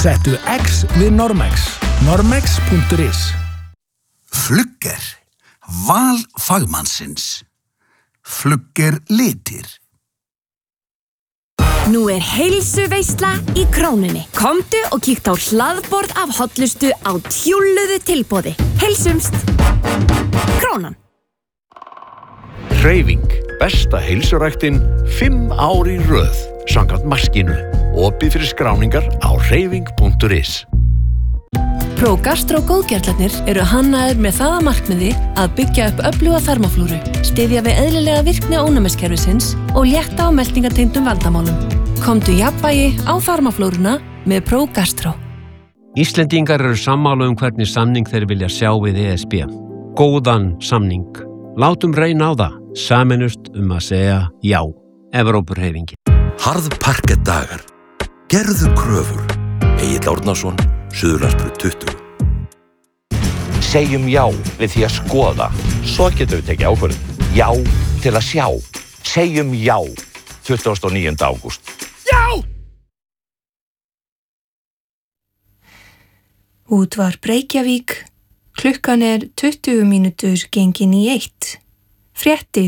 Settu X við Normex. Normex.is. Flugger. Val fagmannsins. Flugger litir. Nú heilsuveisla í Krónunni. Komdu og kíktu á hlaðborð af hollustu á tjúlluðu tilboði. Heilsumst! Krónan. Hreyfing. Besta heilsuræktin 5 ár í röð. Samkvæmt maskínu. Opið fyrir skráningar á hreyfing.is. ProGastro góðgerlarnir eru hannaðir með það að markmiði að byggja upp öfluga þarmaflóru, styðja við eðlilega virkni ónæmiskerfisins og létta á meltingartengdum vandamálum. Komdu jafnvægi á þarmaflóruna með ProGastro. Íslendingar eru sammála hvernig samning þeir vilja sjá við ESB. Góðan samning. Látum reyna á það. Sameinust að segja já. Evrópuhreyfingin. Harðparkett dagar. Gerðu kröfur. Egill Árnason, Suðurlandsbraut 20. Segjum já við því að skoða. Svo getum við tekið ákvörðun. Já til að sjá. Segjum já 29. ágúst. Já! Útvarp Reykjavík. Klukkan 20 mínútur gengin í 1. Fréttir.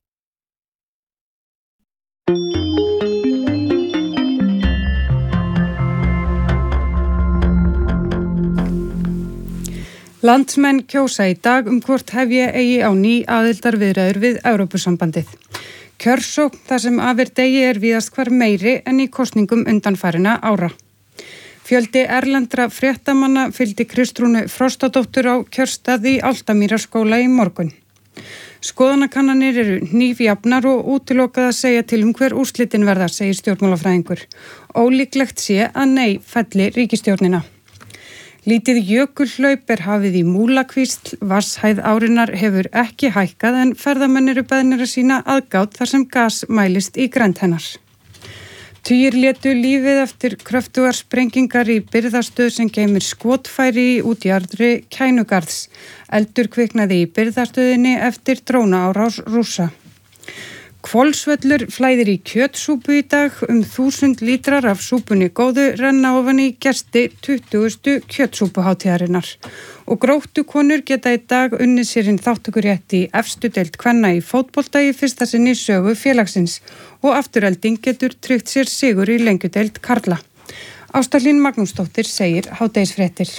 Landsmenn kjósa í dag hvort hefja eigi á ný aðildarviðræður við Evrópusambandið. Kjörsókn þar sem af degi víðast hvar meiri en í kosningum undanfarinna ára. Fjöldi erlendra fréttamanna fylgdi Kristrúnu Frostadóttur á kjörstað í Álftamýrarskóla í morgun. Skoðanakannanir eru hnífjafnar og útilokað að segja til hver úrslitin verða, segir stjórnmálafræðingur. Ólíklegt sé að nei felli ríkisstjórnina. Lítið jökulhlaup hafið í Múlakvísl, vatnshæð árinnar hefur ekki hækkað en ferðamenn eru beðnir að sýna aðgát þar sem gas mælist í grennd hennar. Tugir létu lífið eftir kröftugar sprengingar í birgðastöð sem geymir skotfæri í útjaðri Kænugarðs. Eldur kviknaði í birgðastöðinni eftir drónaárás Rússa. Hvolsvöllur flæðir í kjötsúpu í dag. 1000 lítrar af súpunni góðu renna ofan í gesti 20. kjötsúpuhátíðarinnar. Og gróttukonur geta í dag unnið sér inn þátttökurétt í efstu deild kvenna í fótbolta í fyrsta sinn í sögu félagsins og Afturelding getur tryggt sér sigur í lengjudeild karla. Ásta Hlín Magnúsdóttir segir hádegisfréttir.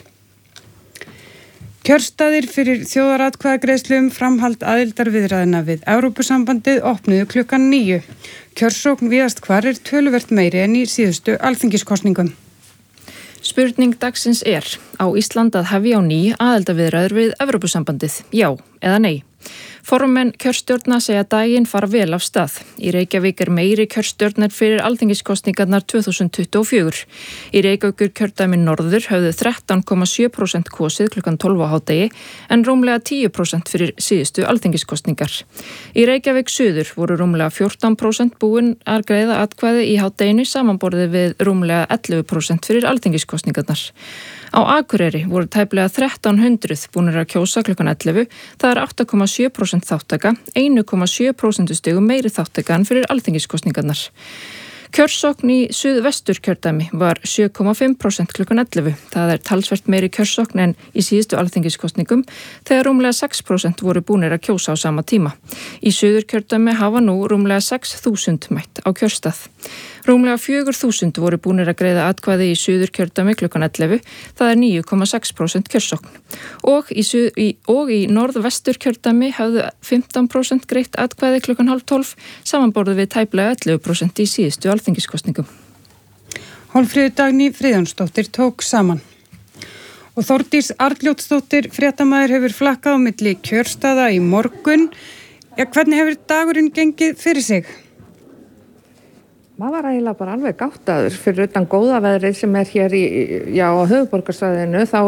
Kjörstaðir fyrir þjóðaratkvæðagreiðslu framhald aðildarviðræðna við Evrópusambandið opnuðu klukkan 9. Kjörsókn víðast hvar töluvert meiri en í síðustu alþingiskosningum. Spurning dagsins á Ísland að hefja á ný aðildarviðræður við Evrópusambandið, já eða nei? Formenn kjörstjórna segja daginn fara vel af stað. Í Reykjavík meiri kjörstjórnar fyrir alþingiskosningarnar 2024. Í Reykjavíkur kjördæmi norður höfðu 13,7% kosið klukkan 12 á hádegi en rúmlega 10% fyrir síðustu alþingiskosningar. Í Reykjavík suður voru rúmlega 14% búin að greiða atkvæði í hádeginu samanborðið við rúmlega 11% fyrir alþingiskosningarnar. Á Akureyri voru tæplega 1300 búnir að kjósa klukkan 11, það 8,7% þáttaka, 1,7% stigum meiri þáttaka en fyrir alþingiskosningarnar. Kjörsókn í suðvestur kjördæmi var 7,5% klukkan 11. Það talsvert meiri kjörsókn en í síðustu alþingiskosningum þegar rúmlega 6% voru búnir að kjósa á sama tíma. Í suður kjördæmi hafa nú rúmlega 6.000 mætt á kjörstað. Rúmlega 4.000 voru búnir að greiða atkvæði í suður kjördæmi klukkan 11, það 9,6% kjörsókn. Og í norðvestur kjördæmi hafðu 15% greitt atkvæði klukkan 11:30, samanborðið við tæplega 11% í síðustu alþingiskosningum. Hólmfríður Dagný Friðjónsdóttir tók saman. Og Þórdís Arnljótsdóttir, fréttamaður, hefur flakkað á milli kjörstaða í morgun. Hvernig hefur dagurinn gengið fyrir sig? Maður var eiginlega bara alveg gáttaður fyrir utan góða veðrið sem hér á höfuðborgarsvæðinu. Þá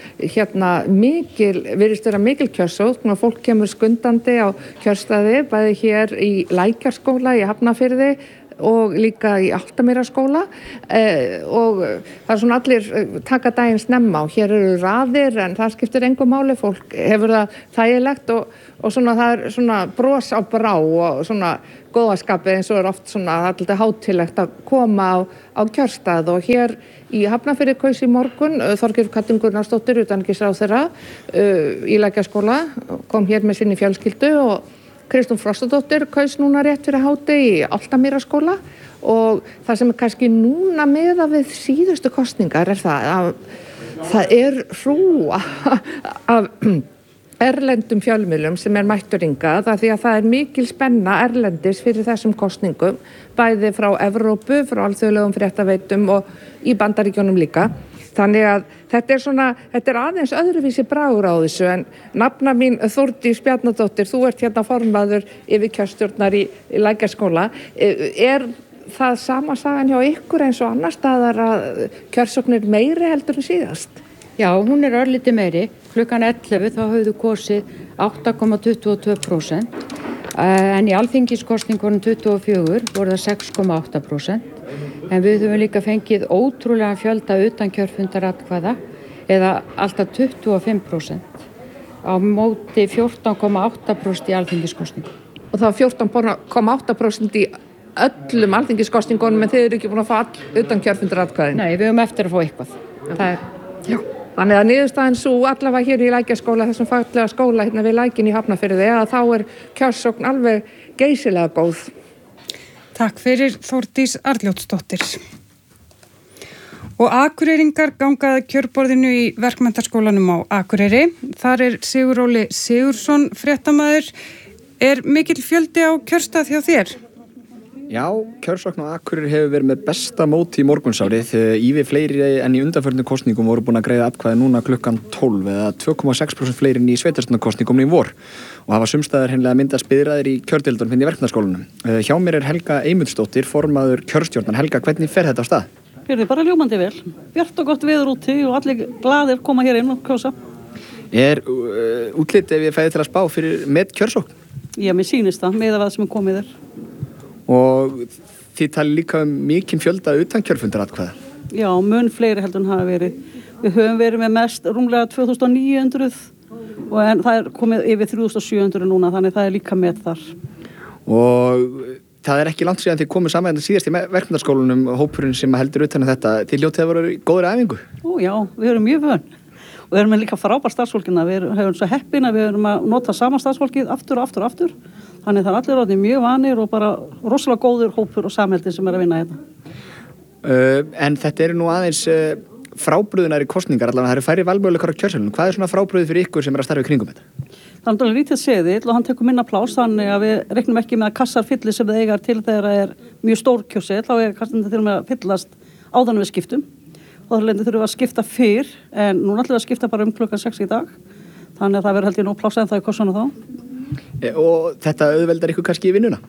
virðist vera mikil kjörsókn og fólk kemur skundandi á kjörstaði, bæði hér í Lækjarskóla í Hafnarfirði, og líka í Álftamýraskóla og það svona allir taka daginn snemma og hér eru raðir en það skiptir engu máli, fólk hefur það þægilegt og svona það svona bros á brá og svona góðaskapið eins og oft svona alltaf hátíðlegt að koma á kjörstað og hér í Hafnarfirði kaus í morgun Þorgerður Katrín Gunnarsdóttir utanríkisráðherra í Lækjarskóla kom hér með sinni fjölskyldu og Kristrún Frostadóttir kaus núna rétt fyrir hádegi í Álftamýraskóla og það sem kannski núna miðað við síðustu kosningar það að það hrúga af erlendum fjölmiðlum sem mættur hingað því að það mikil spenna erlendis fyrir þessum kosningum bæði frá Evrópu, frá alþjóðlegum fréttaveitum og í Bandaríkjunum líka. Þannig að þetta aðeins öðruvísi bragur á þessu en nafna mín Þórdís Bjarnadóttir, þú ert hérna formaður yfirkjörstjórnar í Lækjarskóla. Er það sama sagan hjá ykkur eins og annar staðar að kjörsókn meiri heldur en síðast? Já, hún örlítið meiri. Klukkan 11 þá höfðu kosið 8,22%, en í alþingiskosningunum 24 voru það 6,8%. En við höfum líka fengið ótrúlega fjölda utan kjörfundaratkvæða eða alltaf 25% á móti 14,8% í alþingiskosningum. Og það var 14,8% í öllum alþingiskosningunum en þið eru ekki búin að fá utan kjörfundaratkvæðin? Nei, við höfum eftir að fá eitthvað. Já. Þannig að niðurstaðan svo allavega hér í Lækjarskóla, þessum fallega skóla hérna við Lækinn í Hafnarfirði, að þá kjörsókn alveg geysilega góð. Takk fyrir Þórdís Arnljótsdóttir. Og Akureyringar gangaði kjörborðinu í Verkmenntaskólanum á Akureyri. Þar Siguróli Sigursson fréttamaður. Mikill fjöldi á kjörstað hjá þér? Já, kjörsókn á Akureyri hefur verið með besta móti í morgunsárið. Ívið fleiri en í undanförnum kosningum voru búin að greiða atkvæði núna klukkan 12 eða 2,6% fleiri en í sveitarstjórnarkosningum í vor. Og hafa sumstaðar hreinlega myndast biðraðir í kjördeildunum í Verkmenntaskólanum. Hjá mér Helga Eymundsdóttir, formaður kjörstjórnar. Helga, hvernig fer þetta á stað? Þetta bara ljómandi vel. Bjart og gott veður úti og allir glaðir koma hér inn og kjósa. Útlit ef ég fæði til að spá fyrir með kjörsókn? Já, mér sýnist það, með það sem komið Og þið tali líka mikinn fjölda utan kjörfundaratkvæða? Já, mun fleiri heldur en hafa verið. Við höfum verið með mest rúmlega 2900 en það komið yfir 3700 núna, þannig það líka með þar. Og það ekki langt síðan þið komið saman síðast í Verkmenntaskólanum, hópurinn sem heldur utan þetta. Þið hljótið að vera í góðri æfingu? Já, við erum mjög vön. Og við erum líka frábær starfsfólkina. Við erum svo heppin að við erum að nota sama starfsfólkið aftur og aftur og aftur. Þannig það allir orðið mjög vanir og bara rosalega góður hópur og samheldin sem að vinna þetta. En þetta nú aðeins frábrugðinari kosningar, allavega það færri valmöguleikar á kjörseðlunum. Hvað svona frábrugðið fyrir ykkur sem að starfa í kringum þetta? Það alveg lítið seðill og hann tekur minna pláss, þannig að við reiknum ekki með að kassar fylli sem það eiga til þegar það mjög stór kjörseðill, þá kassan til og með að fyllast áðan við skiptum. Og það þurfum við að skipta fyrr, en núna ætlum við að skipta bara klukkan 6 í dag. Þannig að það verður held ég nú pláss en það í korsana þá. Og þetta auðveldar ykkur kannski í vinnuna?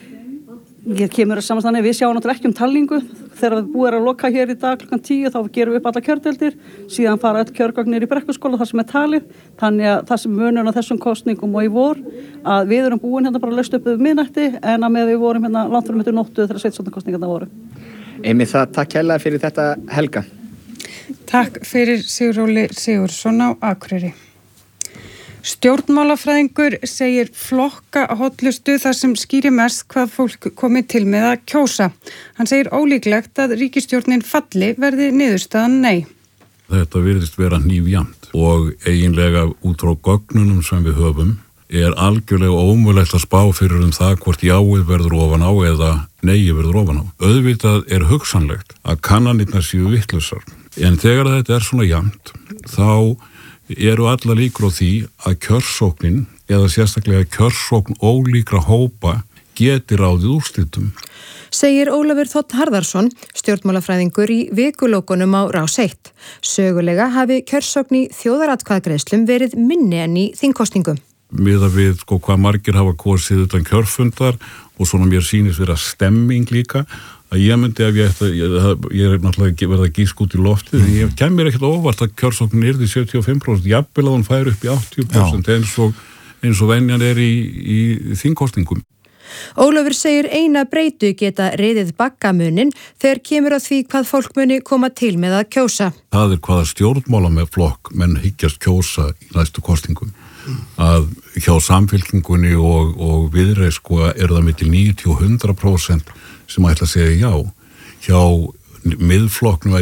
Ég kemur að samanstæðan, við sjáum náttúrulega ekki talningu. Þegar við búum að loka hér í dag klukkan 10 þá gerum við upp alla kjördeildir, síðan fara öll kjörgögnir í Brekkuskóla þar sem talið. Þannig að það sem munur á þessum kosningum og í vor, að við erum búin hérna bara laust upp við miðnætti en að með við vorum hérna langt fyrir mittu nóttu þegar sveitstjórnarkosningarnar voru. Einmitt það, takk hérlega fyrir þetta, Helga. Takk fyrir Siguróli Sigursson á Akureyri. Stjórnmálafræðingur segir flokka hollustu þar sem skýri mest hvað fólk komið til með að kjósa. Hann segir ólíklegt að ríkisstjórnin falli verði niðurstaðan nei. Þetta virðist vera hnífjafnt og eiginlega út frá gögnunum sem við höfum algjörlega ómögulegt að spá fyrir það hvort jáið verður ofan á eða neið verður ofan á. Auðvitað hugsanlegt að kannanirnar séu vitlausar. En þegar þetta svona jafnt, þá allar líkur á því að kjörsóknin eða sérstaklega kjörsókn ólíkra hópa geti ráðið úrslitum. Segir Ólafur Þ. Harðarsson, stjórnmálafræðingur í vikulókunum á Rás 1. Sögulega hafi kjörsókn í þjóðaratkvæðagreiðslum verið minni en í þingkosningum. Miðað við hvað margir hafa kosið utan kjörfundar og svona mér sýnist vera stemming líka, að ég myndi ef ég náttúrulega verið að gíska út í loftið, en ég kem mér ekkert óvart að kjörsóknin yrði 75%, jafnvel að hún fær upp í 80% eins og venjan í þingkosningum. Ólafur segir eina breytu geta riðið baggamunin þegar kemur að því hvað fólk muni koma til með að kjósa. Það hvaða stjórnmála með flokk menn hyggjast kjósa í næstu kostingum. Að hjá Samfylkingunni og Viðreisn sko það milli 90 og 100% sem ætla að segja já. Hjá miðflokknum